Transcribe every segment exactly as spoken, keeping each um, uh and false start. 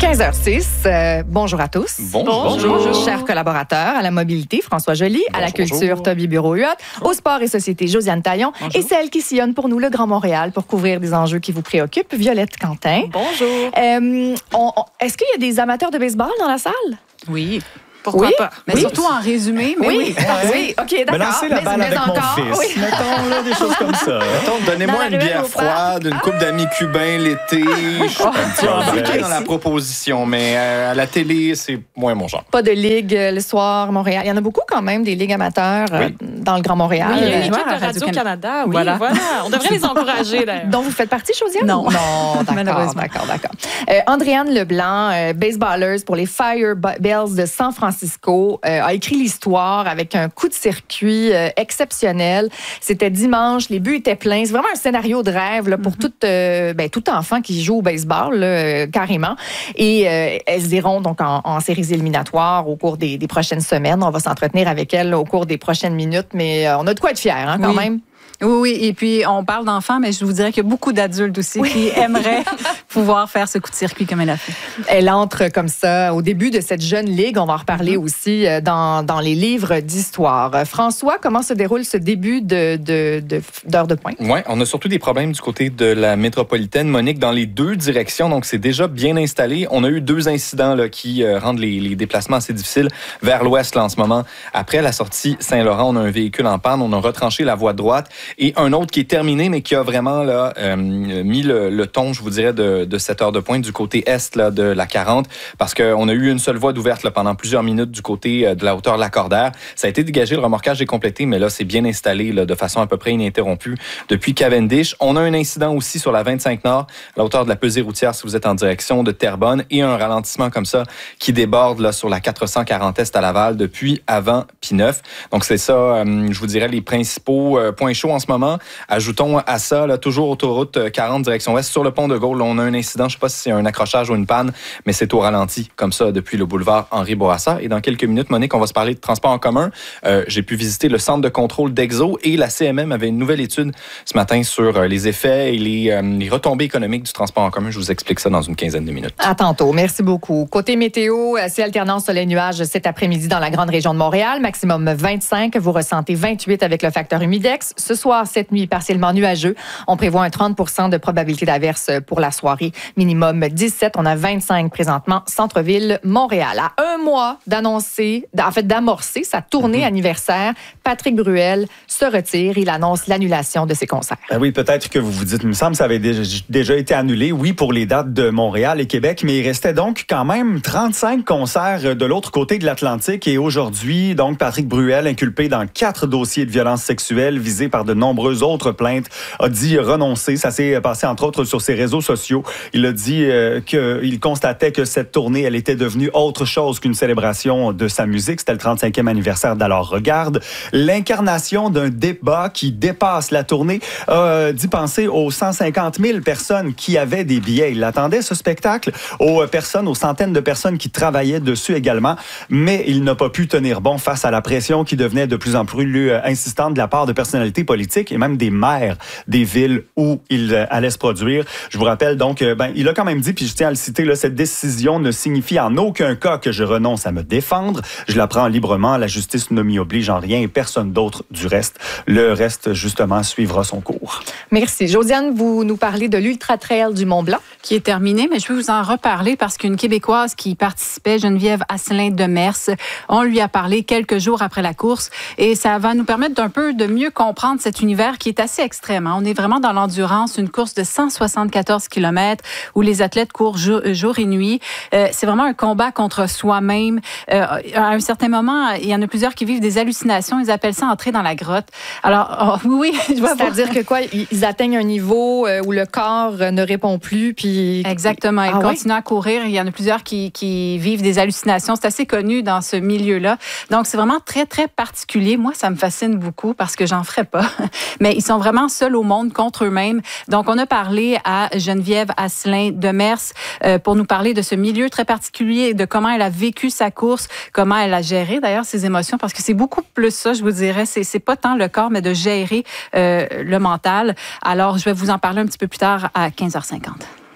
quinze heures six, euh, bonjour à tous. Bonjour. Bonjour. Bonjour. Chers collaborateurs, à la mobilité, François Joly, bonjour, à la culture, bonjour. Toby Bureau-Huot, au sport et société, Josiane Taillon, bonjour. Et celle qui sillonne pour nous le Grand Montréal pour couvrir des enjeux qui vous préoccupent, Violette Quentin. Bonjour. Euh, on, on, est-ce qu'il y a des amateurs de baseball dans la salle? Oui. Pourquoi oui? pas? Mais oui. surtout en résumé. Mais oui, oui. oui. oui. OK, d'accord. Mais lancez la balle mais, avec mais mon encore, fils. Oui. Mettons là, des choses comme ça. Mettons, donnez-moi une bière froide, une coupe ah. d'amis cubains l'été. Je suis un petit peu embarqué dans la proposition, mais euh, à la télé, c'est moins mon genre. Pas de ligue euh, le soir, Montréal. Il y en a beaucoup quand même, des ligues amateurs euh, oui. dans le Grand Montréal. Oui, il y a une équipe de Radio-Canada. Oui, voilà. voilà. On devrait les encourager. Là. Donc, vous faites partie, Josiane? Non. Non, d'accord, d'accord, d'accord. Euh, Andréane Leblanc, euh, baseballeuse pour les Firebells de San Francisco, euh, a écrit l'histoire avec un coup de circuit euh, exceptionnel. C'était dimanche, les buts étaient pleins. C'est vraiment un scénario de rêve là, pour mm-hmm. tout, euh, ben, tout enfant qui joue au baseball, là, euh, carrément. Et euh, elles iront donc en, en séries éliminatoires au cours des, des prochaines semaines. On va s'entretenir avec elles au cours des prochaines minutes, mais euh, on a de quoi être fiers hein, quand oui. même. Oui, oui, et puis on parle d'enfants, mais je vous dirais qu'il y a beaucoup d'adultes aussi oui. qui aimeraient pouvoir faire ce coup de circuit comme elle a fait. Elle entre comme ça au début de cette jeune ligue. On va en reparler mm-hmm. aussi dans, dans les livres d'histoire. François, comment se déroule ce début de, de, de, d'heure de pointe? Oui, on a surtout des problèmes du côté de la métropolitaine, Monique, dans les deux directions. Donc, c'est déjà bien installé. On a eu deux incidents là, qui euh, rendent les, les déplacements assez difficiles vers l'ouest là, en ce moment. Après la sortie Saint-Laurent, on a un véhicule en panne. On a retranché la voie droite. Et un autre qui est terminé, mais qui a vraiment là, euh, mis le, le ton, je vous dirais, de, de cette heure de pointe du côté est là, de la quarante, parce qu'on a eu une seule voie d'ouverte là, pendant plusieurs minutes du côté de la hauteur Lacordaire. Ça a été dégagé, le remorquage est complété, mais là, c'est bien installé là, de façon à peu près ininterrompue depuis Cavendish. On a un incident aussi sur la vingt-cinq Nord, à la hauteur de la pesée routière, si vous êtes en direction de Terrebonne, et un ralentissement comme ça qui déborde là, sur la quatre cent quarante Est à Laval depuis avant P-neuf. Donc, c'est ça, euh, je vous dirais, les principaux euh, points chauds en ce moment. Ajoutons à ça, là, toujours autoroute quarante direction ouest, sur le pont de Gaulle, là, on a un incident, je ne sais pas si c'est un accrochage ou une panne, mais c'est au ralenti, comme ça, depuis le boulevard Henri Bourassa. Et dans quelques minutes, Monique, on va se parler de transport en commun. Euh, j'ai pu visiter le centre de contrôle d'Exo et la C M M avait une nouvelle étude ce matin sur euh, les effets et les, euh, les retombées économiques du transport en commun. Je vous explique ça dans une quinzaine de minutes. À tantôt. Merci beaucoup. Côté météo, c'est alternance soleil-nuage cet après-midi dans la grande région de Montréal. Maximum vingt-cinq. Vous ressentez vingt-huit avec le facteur humidex. Ce soir, cette nuit, partiellement nuageux. On prévoit un trente pour cent de probabilité d'averse pour la soirée. Minimum dix-sept. On a vingt-cinq présentement. Centre-ville, Montréal. À un mois d'annoncer, en fait, d'amorcer sa tournée mm-hmm. anniversaire, Patrick Bruel se retire. Il annonce l'annulation de ses concerts. Ben oui, peut-être que vous vous dites, il me semble que ça avait déjà, déjà été annulé, oui, pour les dates de Montréal et Québec, mais il restait donc quand même trente-cinq concerts de l'autre côté de l'Atlantique. Et aujourd'hui, donc, Patrick Bruel, inculpé dans quatre dossiers de violences sexuelles visés par de nombreuses autres plaintes, a dit renoncer. Ça s'est passé, entre autres, sur ses réseaux sociaux. Il a dit euh, qu'il constatait que cette tournée, elle était devenue autre chose qu'une célébration de sa musique. C'était le trente-cinquième anniversaire d'Alors Regarde. L'incarnation d'un débat qui dépasse la tournée a dit penser aux cent cinquante mille personnes qui avaient des billets. Il attendait ce spectacle, aux personnes, aux centaines de personnes qui travaillaient dessus également, mais il n'a pas pu tenir bon face à la pression qui devenait de plus en plus insistante de la part de personnalités politiques et même des maires des villes où il allait se produire. Je vous rappelle donc, ben, il a quand même dit, puis je tiens à le citer, là, cette décision ne signifie en aucun cas que je renonce à me défendre. Je la prends librement. La justice ne m'y oblige en rien et personne d'autre du reste. Le reste, justement, suivra son cours. Merci. Josiane, vous nous parlez de l'Ultra Trail du Mont-Blanc. Qui est terminé, mais je vais vous en reparler parce qu'une Québécoise qui participait, Geneviève Asselin-Demers, on lui a parlé quelques jours après la course et ça va nous permettre d'un peu de mieux comprendre cet univers qui est assez extrême. On est vraiment dans l'endurance, une course de cent soixante-quatorze kilomètres où les athlètes courent jour, jour et nuit. Euh, c'est vraiment un combat contre soi-même. Euh, à un certain moment, il y en a plusieurs qui vivent des hallucinations. Ils appellent ça entrer dans la grotte. Alors, oh, oui, oui. Je vois C'est-à-dire que quoi, ils atteignent un niveau où le corps ne répond plus, puis... Exactement. Ils ah, continuent oui? à courir. Il y en a plusieurs qui, qui vivent des hallucinations. C'est assez connu dans ce milieu-là. Donc, c'est vraiment très, très particulier. Moi, ça me fascine beaucoup parce que j'en ferais pas. Mais ils sont vraiment seuls au monde contre eux-mêmes. Donc, on a parlé à Geneviève Asselin-Demers euh, pour nous parler de ce milieu très particulier, de comment elle a vécu sa course, comment elle a géré d'ailleurs ses émotions, parce que c'est beaucoup plus ça, je vous dirais. C'est, c'est pas tant le corps, mais de gérer euh, le mental. Alors, je vais vous en parler un petit peu plus tard à quinze heures cinquante.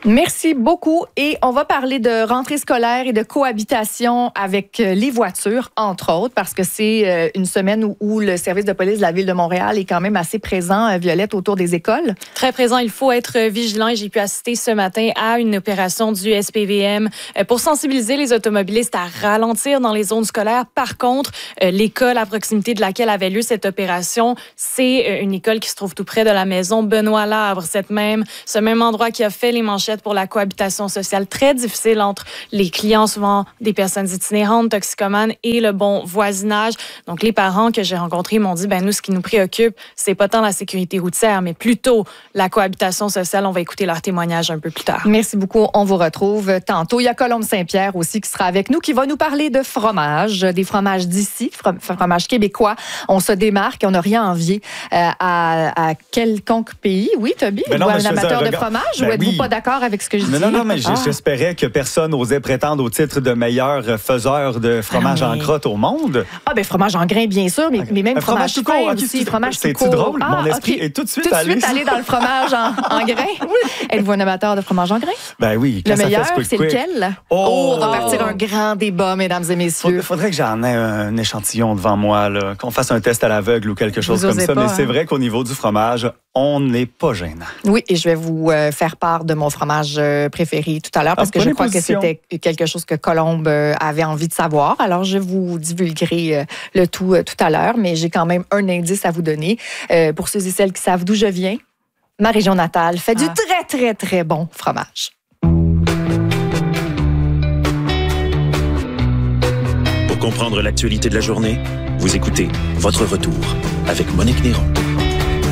Merci beaucoup. Et on va parler de rentrée scolaire et de cohabitation avec les voitures, entre autres, parce que c'est une semaine où, où le service de police de la Ville de Montréal est quand même assez présent, Violette, autour des écoles. Très présent. Il faut être vigilant. Et j'ai pu assister ce matin à une opération du S P V M pour sensibiliser les automobilistes à ralentir dans les zones scolaires. Par contre, l'école à proximité de laquelle avait lieu cette opération, c'est une école qui se trouve tout près de la maison Benoît Labre. Cette même, ce même endroit qui a fait les manchettes pour la cohabitation sociale très difficile entre les clients, souvent des personnes itinérantes, toxicomanes, et le bon voisinage. Donc, les parents que j'ai rencontrés m'ont dit, ben nous, ce qui nous préoccupe, c'est pas tant la sécurité routière, mais plutôt la cohabitation sociale. On va écouter leur témoignage un peu plus tard. Merci beaucoup. On vous retrouve tantôt. Il y a Colombe Saint-Pierre aussi qui sera avec nous, qui va nous parler de fromage, des fromages d'ici, fromages québécois. On se démarque, on n'a rien envié euh, à, à quelconque pays. Oui, Toby, êtes-vous un amateur de fromage ben ou êtes-vous oui. pas d'accord avec ce que je dis? Non, non, non, mais ah. j'espérais que personne n'osait prétendre au titre de meilleur faiseur de fromage ah, mais... en crotte au monde. Ah, ben fromage en grain, bien sûr, mais, mais même un fromage, fromage tout court aussi. Okay, fromage c'est tout court. drôle, ah, mon esprit okay. est tout de suite tout allé. Tout de suite allé dans le fromage en, en grain? Oui. Êtes-vous un amateur de fromage en grain? Ben oui. Le meilleur, quick, c'est quick. lequel? Oh. oh, on va partir un grand débat, mesdames et messieurs. Il faudrait que j'en ai un échantillon devant moi, là, qu'on fasse un test à l'aveugle ou quelque chose vous comme ça. Pas, mais hein? c'est vrai qu'au niveau du fromage, on n'est pas gênant. Oui, et je vais vous euh, faire part de mon fromage euh, préféré tout à l'heure parce ah, que je crois position. que c'était quelque chose que Colombe euh, avait envie de savoir. Alors, je vous divulguerai euh, le tout euh, tout à l'heure, mais j'ai quand même un indice à vous donner. Euh, pour ceux et celles qui savent d'où je viens, ma région natale fait ah. du très, très, très bon fromage. Pour comprendre l'actualité de la journée, vous écoutez Votre Retour avec Monique Néron.